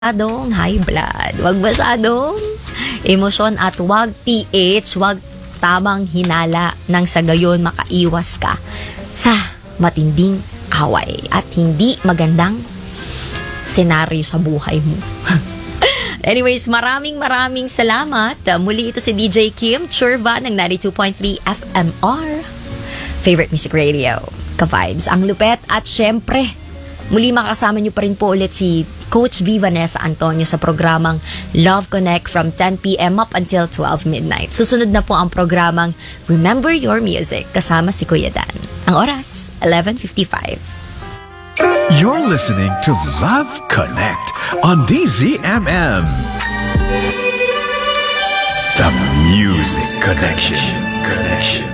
masyadong high blood. Huwag masyadong emosyon at huwag TH, huwag tamang hinala nang sa gayon makaiwas ka sa matinding away at hindi magandang senaryo sa buhay mo. Anyways, maraming salamat. Muli ito si DJ Kim Churva ng 92.3 FMR. Favorite Music Radio. Ka-vibes. Ang lupet at syempre, muli makasama niyo pa rin po ulit si Coach V. Vanessa Antonio sa programang Love Connect from 10 p.m. up until 12 midnight. Susunod na po ang programang Remember Your Music kasama si Kuya Dan. Ang oras, 11:55. You're listening to Love Connect on DZMM. The Music Connection.